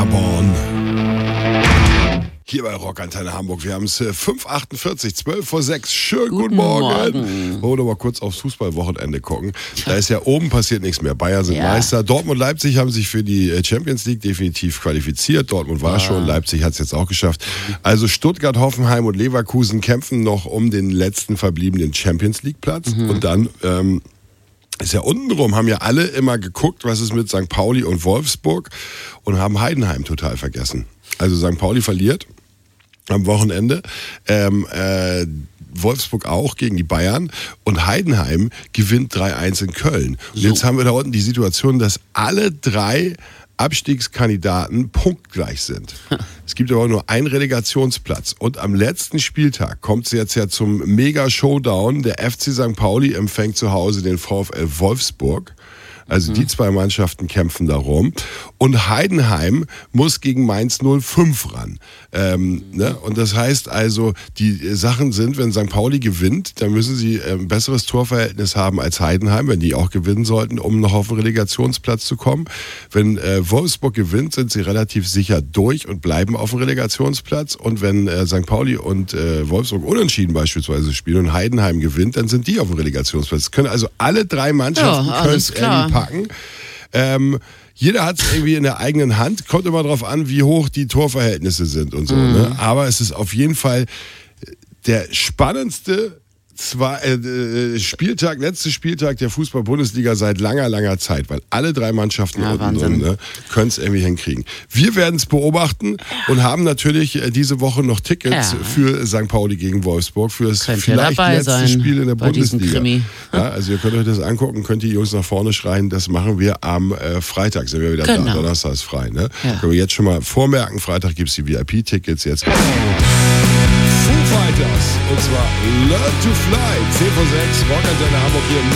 Airborne. Hier bei Rockantenne Hamburg. Wir haben es 5:48, 5:12. Schönen guten Morgen. Wollen wir mal kurz aufs Fußballwochenende gucken. Da ist ja oben passiert nichts mehr. Bayern sind Meister. Dortmund, Leipzig haben sich für die Champions League definitiv qualifiziert. Dortmund war schon, Leipzig hat es jetzt auch geschafft. Also Stuttgart, Hoffenheim und Leverkusen kämpfen noch um den letzten verbliebenen Champions League Platz. Und dann ist ja untenrum, haben ja alle immer geguckt, was ist mit St. Pauli und Wolfsburg und haben Heidenheim total vergessen. Also St. Pauli verliert am Wochenende, Wolfsburg auch gegen die Bayern und Heidenheim gewinnt 3-1 in Köln. Und jetzt haben wir da unten die Situation, dass alle drei Abstiegskandidaten punktgleich sind. Es gibt aber nur einen Relegationsplatz. Und am letzten Spieltag kommt es jetzt ja zum Mega-Showdown. Der FC St. Pauli empfängt zu Hause den VfL Wolfsburg. Also die zwei Mannschaften kämpfen darum. Und Heidenheim muss gegen Mainz 05 ran. Und das heißt also, die Sachen sind, wenn St. Pauli gewinnt, dann müssen sie ein besseres Torverhältnis haben als Heidenheim, wenn die auch gewinnen sollten, um noch auf den Relegationsplatz zu kommen. Wenn Wolfsburg gewinnt, sind sie relativ sicher durch und bleiben auf dem Relegationsplatz. Und wenn St. Pauli und Wolfsburg unentschieden beispielsweise spielen und Heidenheim gewinnt, dann sind die auf dem Relegationsplatz. Das können also alle drei Mannschaften packen. Jeder hat es irgendwie in der eigenen Hand. Kommt immer darauf an, wie hoch die Torverhältnisse sind und so. Ne? Aber es ist auf jeden Fall der spannendste letzte Spieltag der Fußball-Bundesliga seit langer Zeit, weil alle drei Mannschaften unten drin können es irgendwie hinkriegen. Wir werden es beobachten und haben natürlich diese Woche noch Tickets für St. Pauli gegen Wolfsburg, für das vielleicht letzte Spiel in der Bundesliga. Ja, also ihr könnt euch das angucken, könnt die Jungs nach vorne schreien, das machen wir am Freitag, sind wir wieder da, Donnerstag ist frei. Ne? Können wir jetzt schon mal vormerken, Freitag gibt es die VIP-Tickets jetzt. Foo Fighters, und zwar Learn to Fly, 10:06, Rockantenne Hamburg hier